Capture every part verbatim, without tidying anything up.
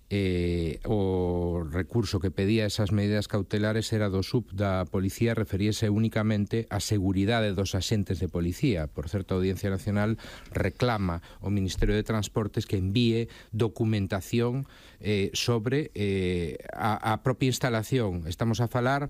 eh, o recurso que pedía esas medidas cautelares era do sub da Policía, referíese únicamente á seguridade dos axentes de policía. Por certo, a Audiencia Nacional reclama ao Ministerio de Transportes que envíe documentación eh, sobre eh, a, a propia instalación. Estamos a falar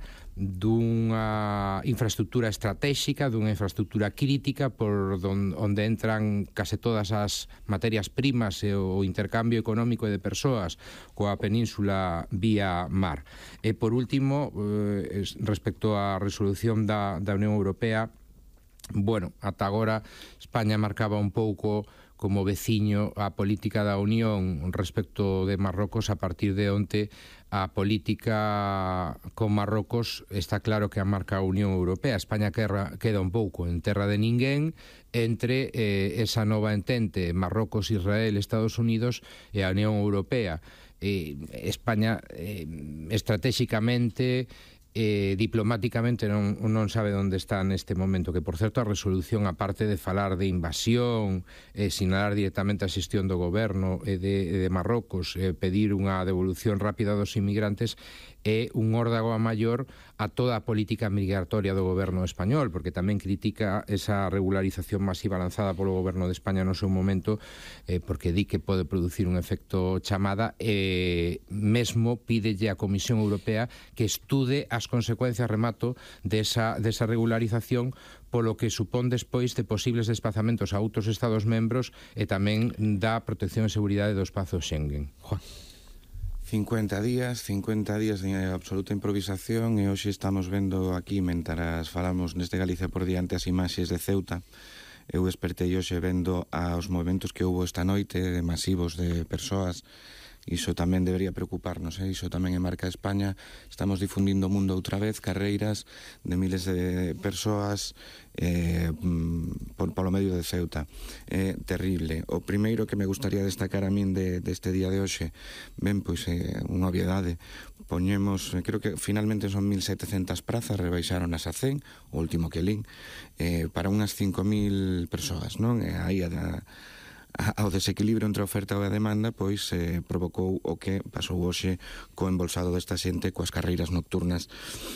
dunha infraestructura estratégica, dunha infraestructura crítica por don, onde entran case todas as materias primas e o intercambio económico e de persoas coa península vía mar. E por último, eh, respecto á resolución da, da Unión Europea, bueno, ata agora España marcaba un pouco como veciño a política da Unión respecto de Marrocos. A partir de onte a política con Marrocos está claro que a marca a Unión Europea. España queda, queda un pouco en terra de ninguén entre eh, esa nova entente Marrocos, Israel, Estados Unidos e a Unión Europea. Eh, España eh, estratégicamente Eh, diplomáticamente non, non sabe onde está neste momento, que por certo a resolución, aparte de falar de invasión, eh, sinalar directamente a xestión do goberno e eh, de, de Marrocos, eh, pedir unha devolución rápida dos inmigrantes, é un órdago a maior a toda a política migratoria do goberno español, porque tamén critica esa regularización masiva lanzada polo goberno de España no seu momento, eh, porque di que pode producir un efecto chamada, e eh, mesmo pídelle a Comisión Europea que estude as consecuencias, remato, desa, desa regularización, polo que supón despois de posibles desplazamentos a outros Estados membros e tamén da protección e seguridade do espazo Schengen. Juan. cincuenta días, cincuenta días de absoluta improvisación, e hoxe estamos vendo aquí, mentras falamos neste Galicia por diante, as imaxes de Ceuta. Eu despertei hoxe vendo aos movimentos que houbo esta noite, de masivos de persoas. Iso tamén debería preocuparnos, eh? Iso tamén é marca de España. Estamos difundindo o mundo outra vez, carreiras de miles de persoas eh, por, polo medio de Ceuta. É eh, terrible. O primeiro que me gustaría destacar a min de, deste día de hoxe, ben, pois, eh, unha obviedade. Poñemos, creo que finalmente son mil setecentas prazas, rebaixaron as a cen, o último que lín, eh, para unhas cinco mil persoas, non? E aí a ao desequilibrio entre a oferta e a demanda, pois eh, provocou o que pasou hoxe co embolsado desta xente, coas carreiras nocturnas.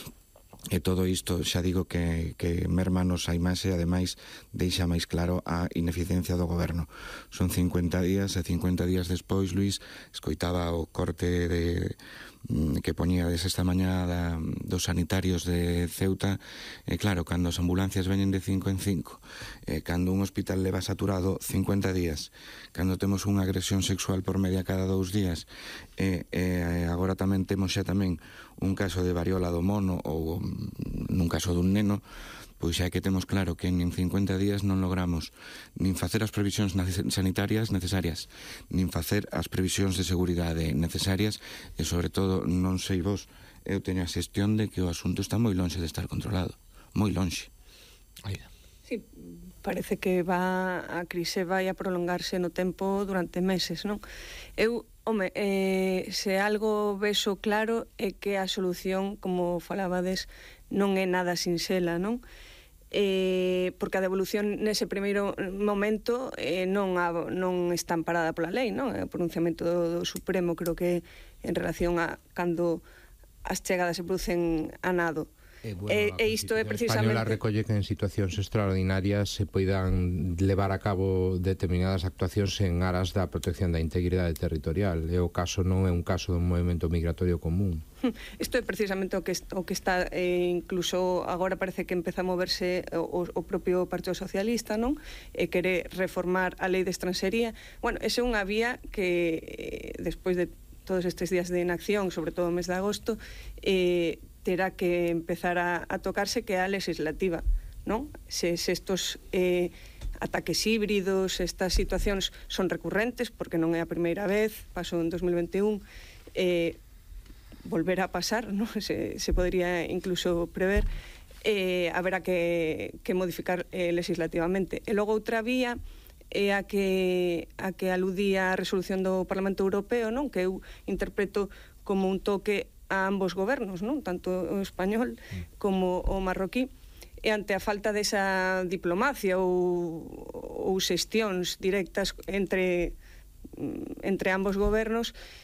E todo isto, xa digo que, que mermanos a imaxe, ademais deixa máis claro a ineficiencia do goberno. Son cincuenta días, e cincuenta días despois, Luís, escoitaba o corte de que poñíades esta mañá da, dos sanitarios de Ceuta. E claro, cando as ambulancias veñen de cinco en cinco, e cando un hospital leva saturado cincuenta días, cando temos unha agresión sexual por media cada dous días, e, e agora tamén temos xa tamén un caso de variola do mono, ou nun caso dun neno, pois xa que temos claro que en cincuenta días non logramos nin facer as previsións sanitarias necesarias, nin facer as previsións de seguridade necesarias, e sobre todo, non sei vos, eu teño a xestión de que o asunto está moi lonxe de estar controlado, moi lonxe. Aida. Sí, parece que va a crise vai a prolongarse no tempo durante meses, non? Eu, home, eh, se algo vexo claro é que a solución, como falabades, non é nada sinxela, non? Eh, porque a devolución nese primeiro momento eh, non, a, non está amparada pola lei, non? O pronunciamento do, do Supremo, creo que en relación a cando as chegadas se producen a nado. E, bueno, e, e isto é precisamente... Española recolle que en situacións extraordinarias se poidan levar a cabo determinadas actuacións en aras da protección da integridade territorial. E o caso non é un caso dun movimento migratorio común. Isto é precisamente o que, o que está, eh, incluso agora parece que empeza a moverse o, o propio Partido Socialista, non? E quere reformar a lei de extranxería. Bueno, esa é unha vía que, eh, despois de todos estes días de inacción, sobre todo o mes de agosto, eh, terá que empezar a, a tocarse, que é a legislativa, non? Se, se estos eh, ataques híbridos, estas situacións son recurrentes, porque non é a primeira vez, pasou en dos mil veintiún, eh, volver a pasar, non? Se, se podría incluso prever, eh, haberá que, que modificar eh, legislativamente. E logo outra vía é a que, a que aludía a resolución do Parlamento Europeo, non? Que eu interpreto como un toque a ambos gobernos, non? Tanto o español como o marroquí, e ante a falta desa diplomacia ou, ou xestións directas entre entre ambos gobernos,